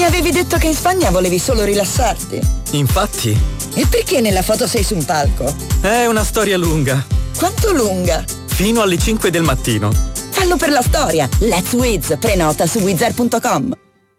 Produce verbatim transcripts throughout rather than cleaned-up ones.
Mi avevi detto che in Spagna volevi solo rilassarti. Infatti. E perché nella foto sei su un palco? È una storia lunga. Quanto lunga? Fino alle cinque del mattino. Fallo per la storia. Let's Wiz. Prenota su wizzair punto com.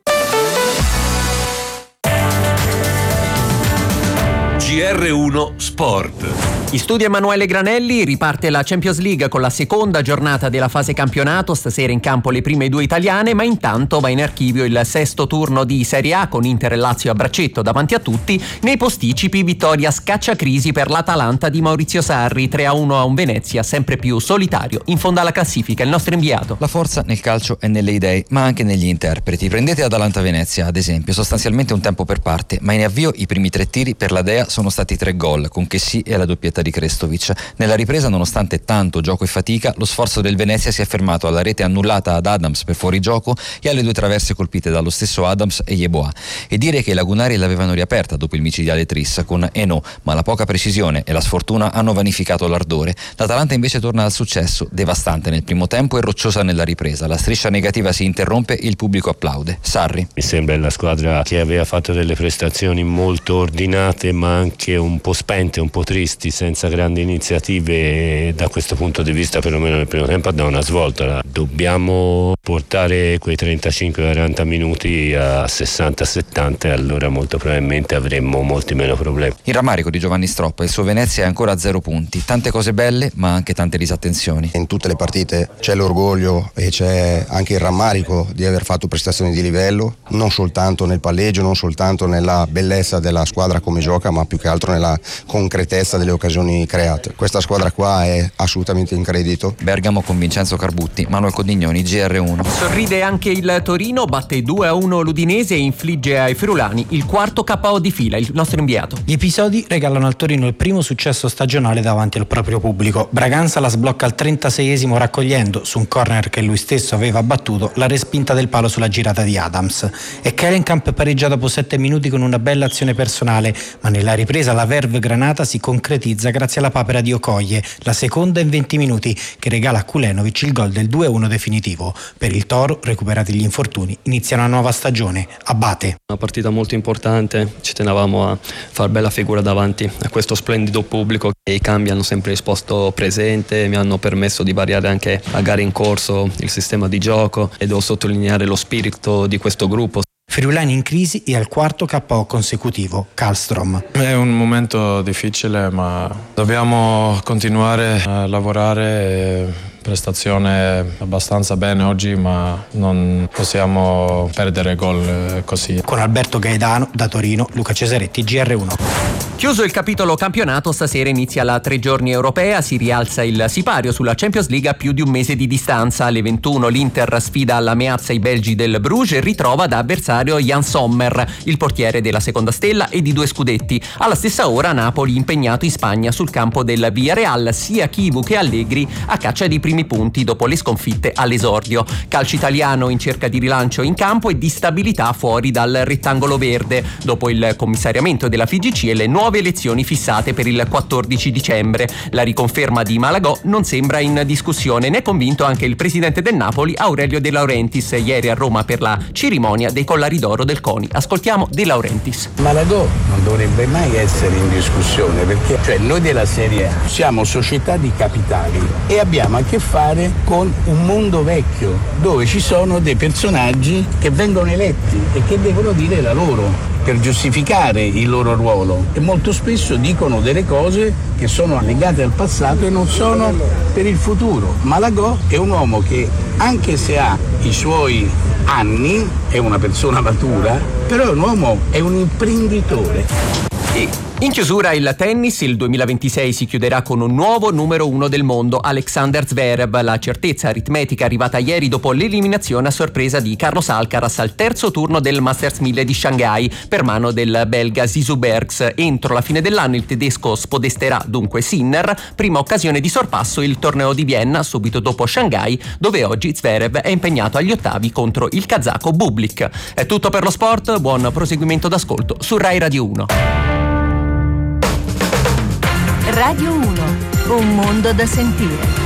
G R uno Sport. In studio Emanuele Granelli, riparte la Champions League con la seconda giornata della fase campionato, stasera in campo le prime due italiane, ma intanto va in archivio il sesto turno di Serie A con Inter e Lazio a braccetto davanti a tutti. Nei posticipi vittoria scacciacrisi per l'Atalanta di Maurizio Sarri, tre a uno a un Venezia sempre più solitario in fondo alla classifica. Il nostro inviato. La forza nel calcio è nelle idee, ma anche negli interpreti. Prendete Atalanta-Venezia ad esempio, sostanzialmente un tempo per parte, ma in avvio i primi tre tiri per la Dea sono stati tre gol, con Chessy e la doppietta di Krestovic. Nella ripresa, nonostante tanto gioco e fatica, lo sforzo del Venezia si è fermato alla rete annullata ad Adams per fuorigioco e alle due traverse colpite dallo stesso Adams e Yeboah. E dire che i lagunari l'avevano riaperta dopo il micidiale tris con Eno, ma la poca precisione e la sfortuna hanno vanificato l'ardore. L'Atalanta invece torna al successo, devastante nel primo tempo e rocciosa nella ripresa. La striscia negativa si interrompe e il pubblico applaude. Sarri. Mi sembra la squadra che aveva fatto delle prestazioni molto ordinate, ma anche un po' spente, un po' tristi, senza grandi iniziative, e da questo punto di vista perlomeno nel primo tempo dà una svolta. Dobbiamo portare quei trentacinque quaranta minuti a sessanta settanta e allora molto probabilmente avremmo molti meno problemi. Il rammarico di Giovanni Stroppa, il suo Venezia è ancora a zero punti, tante cose belle ma anche tante disattenzioni. In tutte le partite c'è l'orgoglio e c'è anche il rammarico di aver fatto prestazioni di livello, non soltanto nel palleggio, non soltanto nella bellezza della squadra come gioca, ma più che altro nella concretezza delle occasioni create. Questa squadra qua è assolutamente in credito. Bergamo con Vincenzo Carbutti, Manuel Codignoni, G R uno. Sorride anche il Torino, batte due a uno l'Udinese e infligge ai friulani il quarto K O di fila. Il nostro inviato. Gli episodi regalano al Torino il primo successo stagionale davanti al proprio pubblico. Braganza la sblocca al trentaseiesimo raccogliendo, su un corner che lui stesso aveva battuto, la respinta del palo sulla girata di Adams. E Kelenkamp pareggia dopo sette minuti con una bella azione personale, ma nella ripresa la verve granata si concretizza grazie alla papera di Okoye, la seconda in venti minuti, che regala a Kulenovic il gol del due a uno definitivo. Per il Toro, recuperati gli infortuni, inizia una nuova stagione. Abate. Una partita molto importante, ci tenevamo a far bella figura davanti a questo splendido pubblico e i cambi hanno sempre risposto presente, mi hanno permesso di variare anche a gare in corso il sistema di gioco e devo sottolineare lo spirito di questo gruppo. Friulani in crisi e al quarto K O consecutivo. Kallstrom. È un momento difficile, ma dobbiamo continuare a lavorare. Prestazione abbastanza bene oggi, ma non possiamo perdere gol così. Con Alberto Gaetano da Torino, Luca Cesaretti, G R uno. Chiuso il capitolo campionato, stasera inizia la tre giorni europea, si rialza il sipario sulla Champions League a più di un mese di distanza. Alle ventuno l'Inter sfida alla Meazza i belgi del Bruges e ritrova da avversario Jan Sommer, il portiere della seconda stella e di due scudetti. Alla stessa ora Napoli impegnato in Spagna sul campo del Villarreal, sia Chivu che Allegri a caccia di primi punti dopo le sconfitte all'esordio. Calcio italiano in cerca di rilancio in campo e di stabilità fuori dal rettangolo verde dopo il commissariamento della F I G C e le nuove elezioni fissate per il quattordici dicembre. La riconferma di Malagò non sembra in discussione, ne è convinto anche il presidente del Napoli Aurelio De Laurentiis ieri a Roma per la cerimonia dei collari d'oro del CONI. Ascoltiamo De Laurentiis. Malagò non dovrebbe mai essere in discussione, perché cioè noi della Serie A siamo società di capitali e abbiamo a che fare con un mondo vecchio dove ci sono dei personaggi che vengono eletti e che devono dire la loro per giustificare il loro ruolo e molto spesso dicono delle cose che sono legate al passato e non sono per il futuro. Malagò è un uomo che, anche se ha i suoi anni, è una persona matura, però è un uomo, è un imprenditore. In chiusura il tennis, il duemilaventisei si chiuderà con un nuovo numero uno del mondo, Alexander Zverev. La certezza aritmetica arrivata ieri dopo l'eliminazione a sorpresa di Carlos Alcaraz al terzo turno del Masters mille di Shanghai per mano del belga Zizou Bergs. Entro la fine dell'anno il tedesco spodesterà dunque Sinner, prima occasione di sorpasso il torneo di Vienna subito dopo Shanghai, dove oggi Zverev è impegnato agli ottavi contro il kazako Bublik. È tutto per lo sport, buon proseguimento d'ascolto su Rai Radio uno. Radio uno, un mondo da sentire.